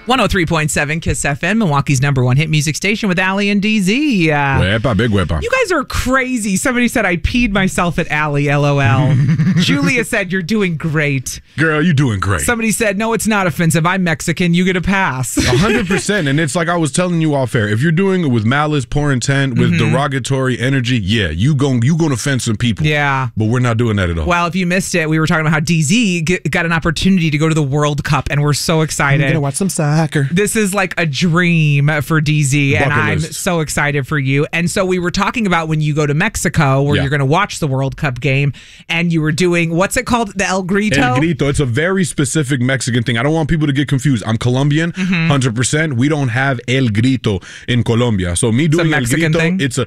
103.7 Kiss FM, Milwaukee's #1 hit music station with Allie and DZ. Wepa, big wepa. You guys are crazy. Somebody said I peed myself at Allie, LOL. Julia said you're doing great. Girl, you doing great. Somebody said, no, it's not offensive. I'm Mexican. You get a pass. 100%. And it's like I was telling you off air. If you're doing it with malice, poor intent, with derogatory energy, yeah, you gonna offend some people. Yeah. But we're not doing that at all. Well, if you missed it, we were talking about how DZ got an opportunity to go to the World Cup, and we're so excited. I'm gonna watch some soccer. This is like a dream for DZ, and I'm list. so excited for you. And so we were talking about when you go to Mexico, where you're going to watch the World Cup game, and you were doing, what's it called? The El Grito? El Grito. It's a very specific Mexican thing. I don't want people to get confused. I'm Colombian, 100%. We don't have El Grito in Colombia. So me doing El Grito, thing? it's a...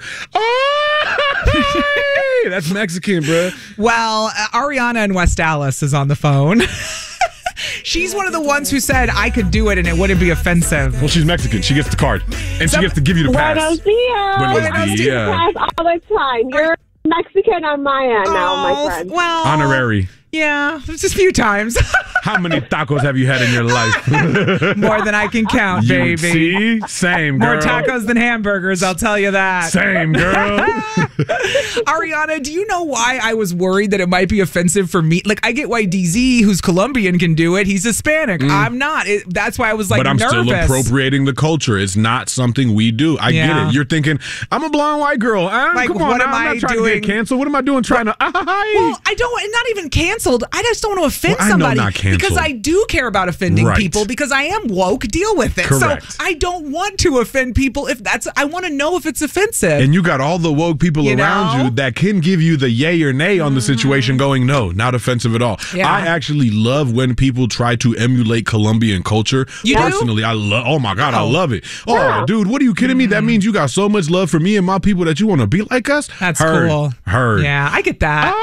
Hey, that's Mexican, bro. Well, Ariana in West Dallas is on the phone. She's one of the ones who said I could do it and it wouldn't be offensive. Well, she's Mexican. She gets the card. And she gets to give you the pass. Buenos dias. Buenos dias. Pass all the time. You're Mexican on my end now, my friend. Well, honorary. Yeah, just a few times. How many tacos have you had in your life? More than I can count, baby. See? Same, girl. More tacos than hamburgers, I'll tell you that. Same, girl. Ariana, do you know why I was worried that it might be offensive for me? Like, I get why DZ, who's Colombian, can do it. He's Hispanic. I'm not. That's why I was like, nervous. But I'm still appropriating the culture. It's not something we do. I get it. You're thinking, I'm a blonde white girl. Like, come on, what am I'm I not trying doing? to get canceled. What am I doing trying to... Well, I don't, not even canceled. I just don't want to offend I know somebody. not canceled. Because I do care about offending people because I am woke. Deal with it. Correct. So I don't want to offend people I want to know if it's offensive. And you got all the woke people around you that can give you the yay or nay on the situation going, no, not offensive at all. Yeah. I actually love when people try to emulate Colombian culture. You Personally, do? I love, oh my God, I love it. Oh, dude, what are you kidding me? That means you got so much love for me and my people that you want to be like us? That's Heard. cool. Heard. Yeah, I get that.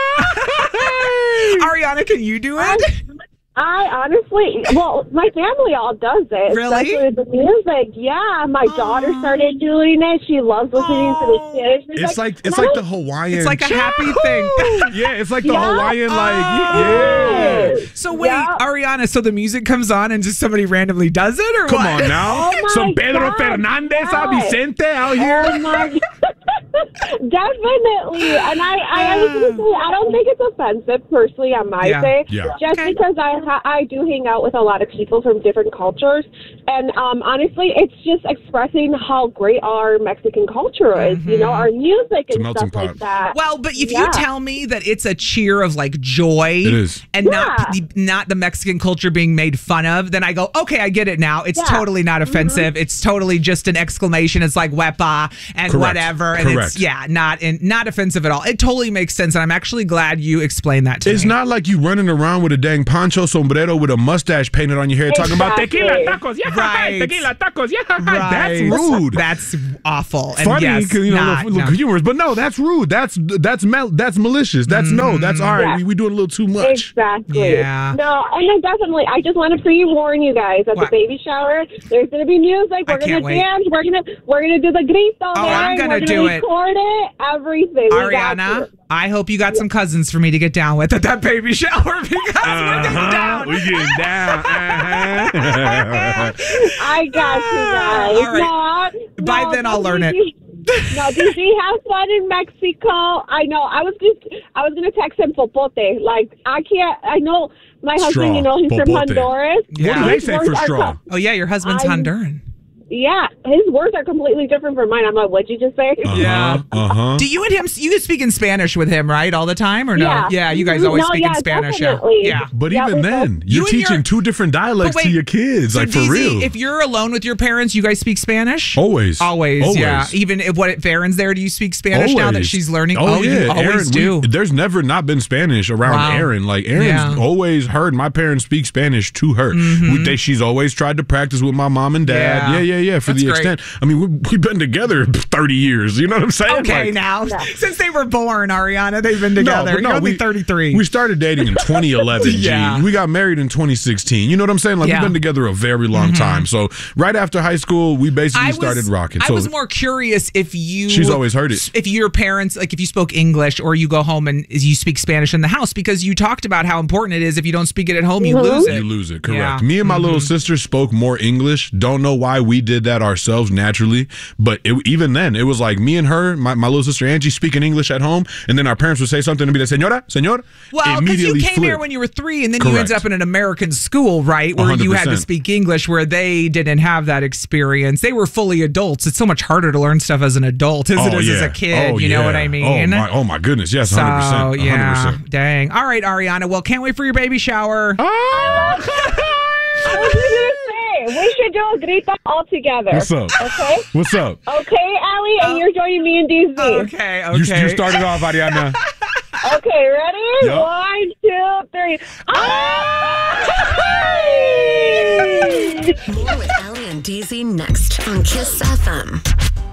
Ariana, can you do it? I honestly, my family all does it. Really? Especially with the music. Yeah, my daughter started doing it. She loves listening to the kids. It's like the Hawaiian. It's like a happy thing. Yeah, it's like the Hawaiian, So wait, Ariana, so the music comes on and just somebody randomly does it, or Come what? on now. Some Pedro Fernandez, Vicente out here. Oh my God. Definitely. And I was going to say, I don't think it's offensive personally on my say. Yeah. Just because I do hang out with a lot of people from different cultures. And honestly, it's just expressing how great our Mexican culture is. You know, our music and stuff like that. Well, but if you tell me that it's a cheer of like joy, it is. And not the Mexican culture being made fun of, then I go, okay, I get it now. It's totally not offensive. It's totally just an exclamation. It's like wepa and whatever. And it's not offensive at all. It totally makes sense. And I'm actually glad you explained that to me. It's not like you running around with a dang poncho sombrero with a mustache painted on your hair talking about tequila tacos. Yeah, tequila tacos. Yeah, that's rude. That's awful. And funny, yes, look humorous, but no, that's rude. That's malicious. That's that's all right. We doing a little too much. Exactly. Yeah. No, and then definitely, I just want to pre-warn you guys at the baby shower. There's going to be music. We're going to dance. We're going to do the grito. Oh, I'm going to do it. Record it. Everything. Ariana, I hope you got some cousins for me to get down with at that baby shower because we're getting down. We're getting down. I got you guys. All right. By then I'll learn it. No, did he have fun in Mexico? I know. I was gonna text him popote. Like I can't. I know my husband. You know, he's from Honduras. What do they say for straw? Oh yeah, your husband's Honduran. Yeah, his words are completely different from mine. I'm like, what'd you just say? Do you and him, you speak in Spanish with him, right? All the time or no? Yeah, you guys always speak in Spanish. Definitely. Yeah. But even then, you're teaching two different dialects to your kids. So like, for DZ, real. if you're alone with your parents, you guys speak Spanish? Always. Yeah. Even if Farron's there, do you speak Spanish now that she's learning? Oh, yeah. You always do. There's never not been Spanish around Erin. Like, Erin's always heard my parents speak Spanish to her. She's always tried to practice with my mom and dad. For the extent. I mean, we've been together 30 years. You know what I'm saying? Okay, now. Since they were born, Ariana, they've been together. You're only 33. We started dating in 2011, G. We got married in 2016. You know what I'm saying? Like, we've been together a very long time. So right after high school, we basically started rocking. I was more curious if you... She's always heard it. If your parents, like if you spoke English or you go home and you speak Spanish in the house, because you talked about how important it is. If you don't speak it at home, you lose it. You lose it, correct. Me and my little sister spoke more English. Don't know why we did that ourselves naturally. But even then, it was like me and her, my little sister Angie, speaking English at home. And then our parents would say something to be like, señora, señor. Well, because you came here when you were 3 and then you ended up in an American school, right? Where 100%. You had to speak English, where they didn't have that experience. They were fully adults. It's so much harder to learn stuff as an adult as it is as a kid. You know what I mean? Oh my goodness. Yes, 100%. 100%. Yeah. Dang. All right, Ariana. Well, can't wait for your baby shower. I was going to say, we should do a grito all together. What's up? Okay? What's up? Okay, Allie, and you're joining me in DZ. Okay. You started off, Ariana. Okay, ready? Yep. 1, 2, 3. More with Allie and DZ next on Kiss FM.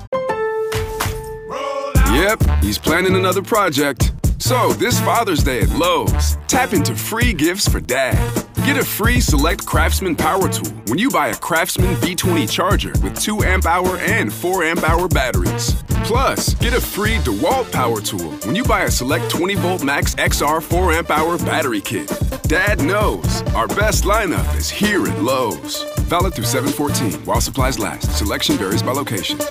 Yep, he's planning another project. So, this Father's Day at Lowe's, tap into free gifts for Dad. Get a free Select Craftsman power tool when you buy a Craftsman V20 charger with 2 amp-hour and 4 amp-hour batteries. Plus, get a free DeWalt power tool when you buy a Select 20-volt Max XR 4 amp-hour battery kit. Dad knows our best lineup is here at Lowe's. Valid through 7/14 while supplies last. Selection varies by location.